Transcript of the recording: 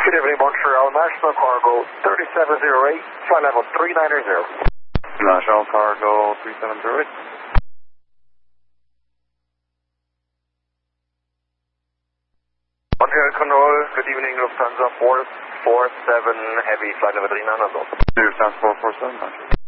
Good evening, Montreal, National Cargo 3708, flight level 390. National Cargo 3708. Montreal Control, good evening, Lufthansa 447 Heavy, flight level 390. Lufthansa 447.